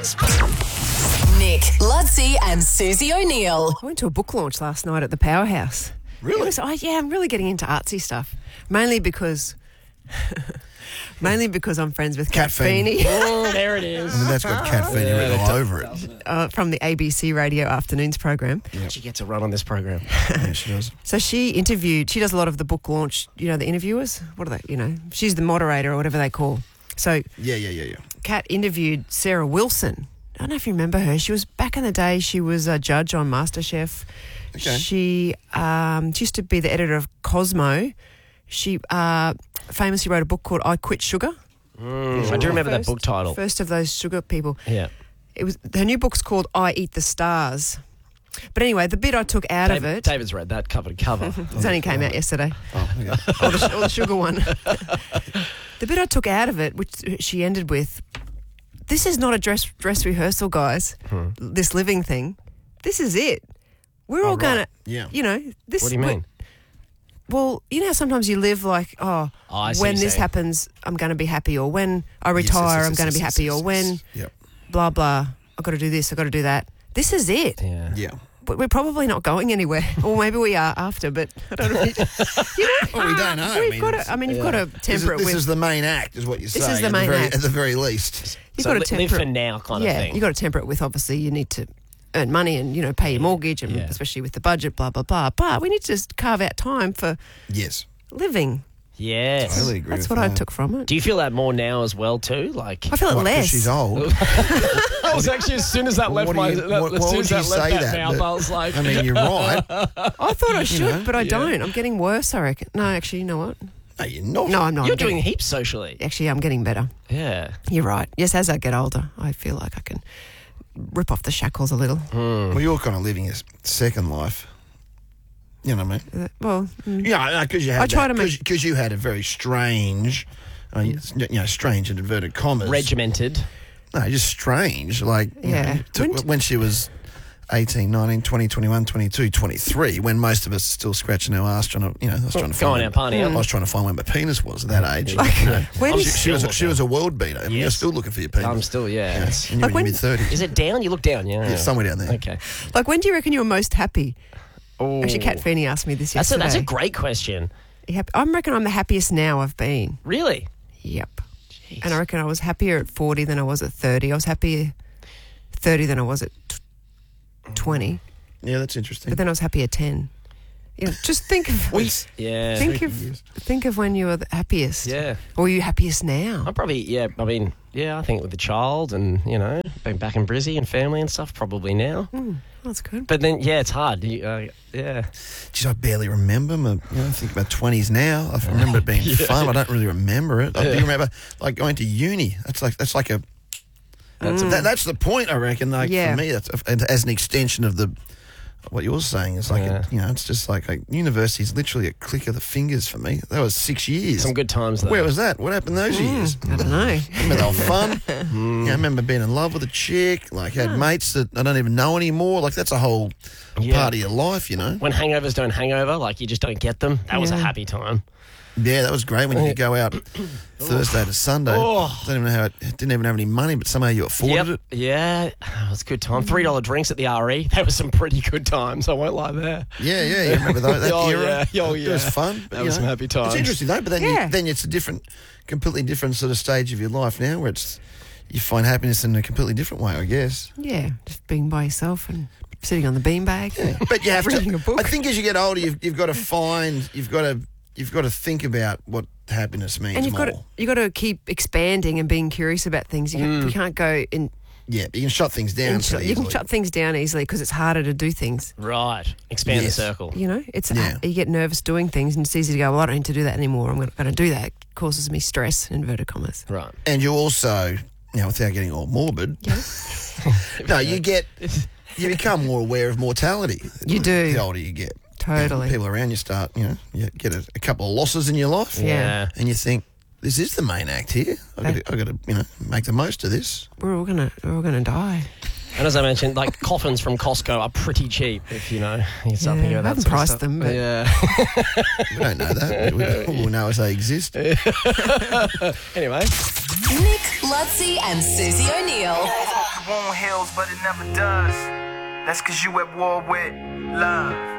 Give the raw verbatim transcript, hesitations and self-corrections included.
Nick, Ludsey and Susie O'Neill. I went to a book launch last night at the Powerhouse. Really? It was, oh, yeah, I'm really getting into artsy stuff. Mainly because... mainly because I'm friends with Kat Kat Feeney. Feeney. Oh, there it is. I mean, that's got Kat Feeney written all over it. uh, from the A B C Radio Afternoons program. She gets a run on this program. Yeah, she does. So she interviewed, she does a lot of the book launch, you know, the interviewers. What are they, you know, she's the moderator or whatever they call. So Yeah, yeah, yeah, yeah. Kat interviewed Sarah Wilson. I don't know if you remember her. She was, back in the day, she was a judge on MasterChef. Okay. She, um, she used to be the editor of Cosmo. She uh, famously wrote a book called I Quit Sugar. Mm, I do remember that First- book title. First of those sugar people. Yeah. It was her new book's called I Eat the Stars. But anyway, the bit I took out David, of it, David's read that cover to cover. it only came out yesterday. Oh, okay. or, the, or the sugar one. The bit I took out of it, which she ended with, this is not a dress dress rehearsal, guys. Hmm. This living thing, this is it. We're all right. gonna, Yeah. you know, this. What do you mean? Well, you know how sometimes you live like, oh, Oh, I see when what you're this saying. happens, I'm going to be happy, or when I Yes, yes, retire, yes, I'm yes, going to be yes, happy, yes, or yes, when yes. Yep. blah blah, I've got to do this, I've got to do that. This is it. Yeah. Yeah. But we're probably not going anywhere, or maybe we are after. But I don't know. If you, you know, Well, we don't know. I We've mean, got it's- to. I mean, you've yeah. got to This, is, temper it this with. is the main act, is what you're This is saying. the at main very, act. At the very least. You've So got to li- temper live for it. now kind yeah, of thing. you got to temper it with. Obviously, you need to earn money and you know pay your mortgage, and Yeah. especially with the budget, blah blah blah. But we need to just carve out time for Yes. living. Yes. Totally agree That's with what I that. took from it. Do you feel that more now as well too? Like I feel it What, 'cause less. she's old. I was actually as soon as that left What do my you- that, what- as why soon would as you that left say that, that? mouth, But- I was like, I mean, you're right. I thought I should, know, but I yeah. don't. I'm getting worse. I reckon. No, actually, you know what? No, you're not. No, I'm not. you're I'm getting- doing heaps socially. Actually, I'm getting better. Yeah. You're right. Yes, as I get older, I feel like I can rip off the shackles a little. Well, you're kind of living a s- second life. You know what I mean? Uh, Well, mm, Yeah, because you had I try that, to make- because you had a very strange, uh, you know, strange in inverted commas. Regimented. No, just strange. Like, you Yeah. know, to- When- when she was eighteen, nineteen, twenty, twenty-one, twenty-two, twenty-three, when most of us are still scratching our ass trying to, you know, I was trying to Going find out partying. I was trying to find where my penis was at that age. Like, You know, when she, did- she was a, she was a world beater. I mean, you're Yes. still looking for your penis. I'm still, yeah. Yeah, it's- and you're Like in when- your mid-thirties. Is it down? You look down, yeah. Yeah, somewhere down there. Okay. like when do you reckon you're most happy? Ooh. Actually, Kat Feeney asked me this That's a, yesterday. that's a great question. You hap- I reckon I'm the happiest now I've been. Really? Yep. Jeez. And I reckon I was happier at forty than I was at thirty. I was happier thirty than I was at t- twenty. Yeah, that's interesting. But then I was happy at ten. You know, just think of Yeah. think Three of years. think of when you were the happiest. Yeah. Or are you happiest now? I'm probably, yeah, I mean, yeah, I think with the child and, you know, being back in Brizzy and family and stuff, probably now. Mm, that's good. But then, yeah, it's hard. You, uh, yeah. Geez, I barely remember my, you know, I think about twenties now. I remember it being fun. I don't really remember it. I do remember like going to uni. That's like that's like a That's that, that's the point. I reckon. Like Yeah. for me, that's a, as an extension of the what you're saying. It's like Yeah. a, you know, it's just like, like university is literally a click of the fingers for me. That was six years. some good times, though. Where was that? What happened those years? I don't know. Remember they were fun. Yeah, I remember being in love with a chick. Like had mates that I don't even know anymore. Like that's a whole Yeah. part of your life, you know. When hangovers don't hangover, like you just don't get them, that was a Yeah. happy time. Yeah, that was great when you could go out Thursday to Sunday. Oh. Don't even know how it didn't even have any money, but somehow you afforded Yep. it. Yeah, it was a good time. three dollar drinks at the R E. That was some pretty good times, I won't lie there. Yeah, yeah, you remember that, that Oh, era? yeah. Oh, It was yeah. fun. but, That you was know, some happy times. It's interesting though, but then Yeah. you, then it's a different, completely different sort of stage of your life now, where it's you find happiness in a completely different way, I guess. Yeah, just being by yourself and sitting on the beanbag. But you have Reading to. a book. I think as you get older, you've, you've got to find, you've got to, you've got to think about what happiness means And you've more. got to you got to keep expanding and being curious about things. You, can, you can't go in. Yeah, but you can shut things down. in so you can easily. shut things down easily because it's harder to do things. Right. Expand Yes. the circle. You know, it's Yeah. you get nervous doing things, and it's easy to go. Well, I don't need to do that anymore. I'm going to do that. It causes me stress. Inverted commas. Right. And you also, you know, without getting all morbid, no, you get, you become more aware of mortality. You do. The older you get. Totally. People around you start, you know, you get a, a couple of losses in your life. Yeah. And you think, this is the main act here. I've got to, I've got to, you know, make the most of this. We're all gonna we're all gonna die. And as I mentioned, like coffins from Costco are pretty cheap if you know you start Yeah, thinking I about that haven't sort of priced stuff. them, but- yeah. We don't know that. We, we'll know as they exist. Anyway, Nick, Ludsey and Susie O'Neill. heals, but it never does. That's cause you at war with love.